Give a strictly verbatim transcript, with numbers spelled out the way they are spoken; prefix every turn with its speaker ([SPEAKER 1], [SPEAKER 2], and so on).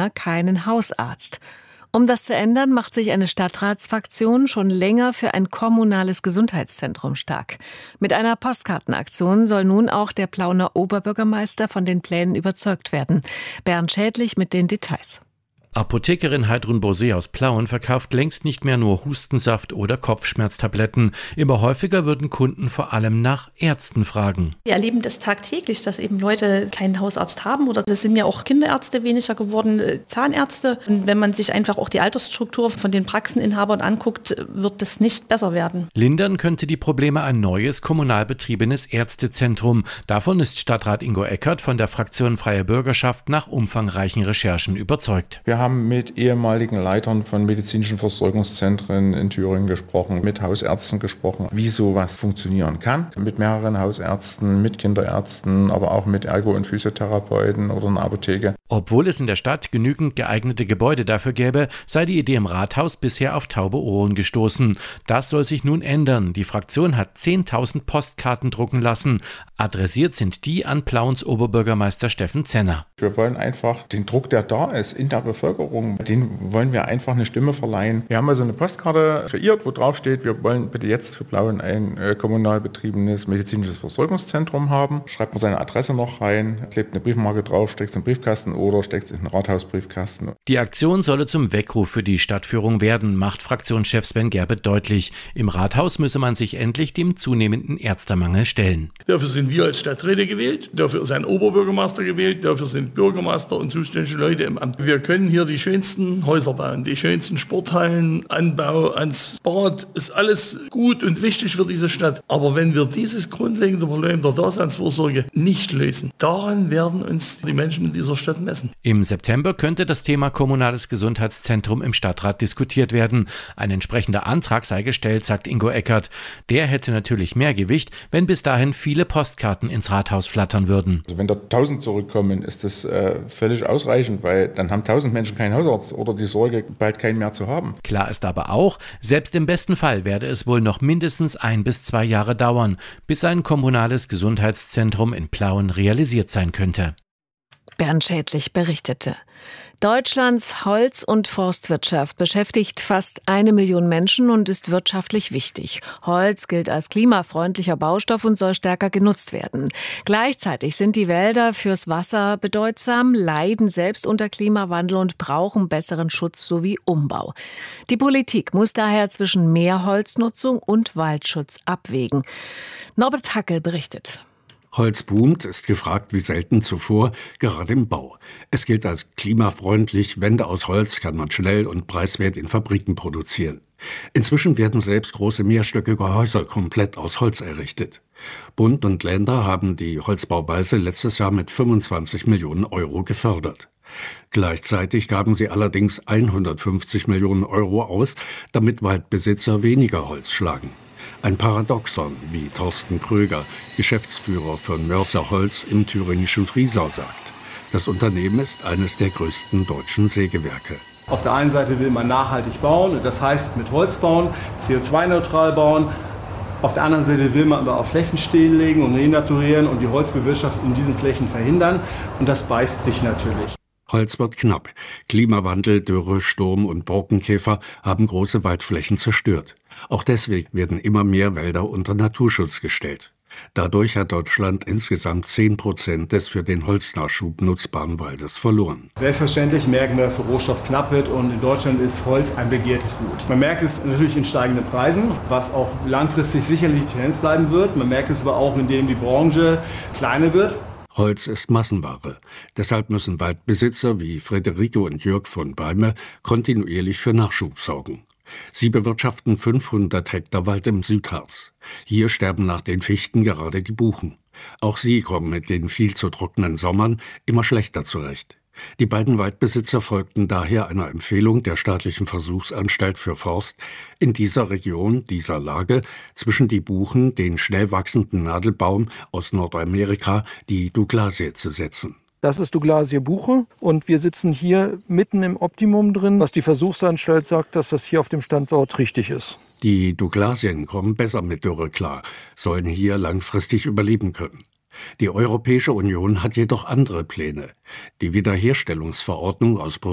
[SPEAKER 1] Bewohner keinen Hausarzt. Um das zu ändern, macht sich eine Stadtratsfraktion schon länger für ein kommunales Gesundheitszentrum stark. Mit einer Postkartenaktion soll nun auch der Plauener Oberbürgermeister von den Plänen überzeugt werden. Bernd Schädlich mit den Details.
[SPEAKER 2] Apothekerin Heidrun Bosé aus Plauen verkauft längst nicht mehr nur Hustensaft oder Kopfschmerztabletten. Immer häufiger würden Kunden vor allem nach Ärzten fragen.
[SPEAKER 3] Wir erleben das tagtäglich, dass eben Leute keinen Hausarzt haben, oder es sind ja auch Kinderärzte weniger geworden, Zahnärzte. Und wenn man sich einfach auch die Altersstruktur von den Praxeninhabern anguckt, wird das nicht besser werden.
[SPEAKER 2] Lindern könnte die Probleme ein neues, kommunal betriebenes Ärztezentrum. Davon ist Stadtrat Ingo Eckert von der Fraktion Freie Bürgerschaft nach umfangreichen Recherchen überzeugt.
[SPEAKER 4] Wir haben mit ehemaligen Leitern von medizinischen Versorgungszentren in Thüringen gesprochen, mit Hausärzten gesprochen, wie sowas funktionieren kann. Mit mehreren Hausärzten, mit Kinderärzten, aber auch mit Ergo- und Physiotherapeuten oder einer Apotheke.
[SPEAKER 2] Obwohl es in der Stadt genügend geeignete Gebäude dafür gäbe, sei die Idee im Rathaus bisher auf taube Ohren gestoßen. Das soll sich nun ändern. Die Fraktion hat zehntausend Postkarten drucken lassen. Adressiert sind die an Plauens Oberbürgermeister Steffen Zenner.
[SPEAKER 4] Wir wollen einfach den Druck, der da ist in der Bevölkerung, den wollen wir einfach eine Stimme verleihen. Wir haben also eine Postkarte kreiert, wo drauf steht, wir wollen bitte jetzt für Plauen ein äh, kommunal betriebenes medizinisches Versorgungszentrum haben. Schreibt man seine Adresse noch rein, klebt eine Briefmarke drauf, steckt es in den Briefkasten oder steckt es in den Rathausbriefkasten.
[SPEAKER 2] Die Aktion solle zum Weckruf für die Stadtführung werden, macht Fraktionschef Sven Gerbet deutlich. Im Rathaus müsse man sich endlich dem zunehmenden Ärztemangel stellen.
[SPEAKER 5] Dafür sind wir als Stadträte gewählt, dafür ist ein Oberbürgermeister gewählt, dafür sind Bürgermeister und zuständige Leute im Amt. Wir können hier die schönsten Häuser bauen, die schönsten Sporthallen, Anbau ans Bad, ist alles gut und wichtig für diese Stadt. Aber wenn wir dieses grundlegende Problem der Daseinsvorsorge nicht lösen, daran werden uns die Menschen in dieser Stadt messen.
[SPEAKER 2] Im September könnte das Thema kommunales Gesundheitszentrum im Stadtrat diskutiert werden. Ein entsprechender Antrag sei gestellt, sagt Ingo Eckert. Der hätte natürlich mehr Gewicht, wenn bis dahin viele Postkarten ins Rathaus flattern würden.
[SPEAKER 4] Also wenn da tausend zurückkommen, ist das äh, völlig ausreichend, weil dann haben tausend Menschen keinen Hausarzt oder die Sorge, bald keinen mehr zu haben.
[SPEAKER 2] Klar ist aber auch, selbst im besten Fall werde es wohl noch mindestens ein bis zwei Jahre dauern, bis ein kommunales Gesundheitszentrum in Plauen realisiert sein könnte.
[SPEAKER 1] Bernd Schädlich berichtete. Deutschlands Holz- und Forstwirtschaft beschäftigt fast eine Million Menschen und ist wirtschaftlich wichtig. Holz gilt als klimafreundlicher Baustoff und soll stärker genutzt werden. Gleichzeitig sind die Wälder fürs Wasser bedeutsam, leiden selbst unter Klimawandel und brauchen besseren Schutz sowie Umbau. Die Politik muss daher zwischen mehr Holznutzung und Waldschutz abwägen. Norbert Hackel berichtet.
[SPEAKER 6] Holz boomt, ist gefragt wie selten zuvor, gerade im Bau. Es gilt als klimafreundlich, Wände aus Holz kann man schnell und preiswert in Fabriken produzieren. Inzwischen werden selbst große mehrstöckige Häuser komplett aus Holz errichtet. Bund und Länder haben die Holzbauweise letztes Jahr mit fünfundzwanzig Millionen Euro gefördert. Gleichzeitig gaben sie allerdings hundertfünfzig Millionen Euro aus, damit Waldbesitzer weniger Holz schlagen. Ein Paradoxon, wie Thorsten Kröger, Geschäftsführer von Mörser Holz im thüringischen Friesau, sagt. Das Unternehmen ist eines der größten deutschen Sägewerke.
[SPEAKER 7] Auf der einen Seite will man nachhaltig bauen, das heißt mit Holz bauen, C O zwei neutral bauen. Auf der anderen Seite will man aber auch Flächen stilllegen und renaturieren und die Holzbewirtschaftung in diesen Flächen verhindern. Und das beißt sich natürlich.
[SPEAKER 6] Holz wird knapp. Klimawandel, Dürre, Sturm und Borkenkäfer haben große Waldflächen zerstört. Auch deswegen werden immer mehr Wälder unter Naturschutz gestellt. Dadurch hat Deutschland insgesamt zehn Prozent des für den Holznachschub nutzbaren Waldes verloren.
[SPEAKER 7] Selbstverständlich merken wir, dass der Rohstoff knapp wird und in Deutschland ist Holz ein begehrtes Gut. Man merkt es natürlich in steigenden Preisen, was auch langfristig sicherlich die Tendenz bleiben wird. Man merkt es aber auch, indem die Branche kleiner wird.
[SPEAKER 6] Holz ist Massenware. Deshalb müssen Waldbesitzer wie Friederike und Jörg von Beime kontinuierlich für Nachschub sorgen. Sie bewirtschaften fünfhundert Hektar Wald im Südharz. Hier sterben nach den Fichten gerade die Buchen. Auch sie kommen mit den viel zu trockenen Sommern immer schlechter zurecht. Die beiden Waldbesitzer folgten daher einer Empfehlung der staatlichen Versuchsanstalt für Forst, in dieser Region, dieser Lage, zwischen die Buchen, den schnell wachsenden Nadelbaum aus Nordamerika, die Douglasie zu setzen.
[SPEAKER 8] Das ist Douglasie Buche und wir sitzen hier mitten im Optimum drin, was die Versuchsanstalt sagt, dass das hier auf dem Standort richtig ist.
[SPEAKER 6] Die Douglasien kommen besser mit Dürre klar, sollen hier langfristig überleben können. Die Europäische Union hat jedoch andere Pläne. Die Wiederherstellungsverordnung aus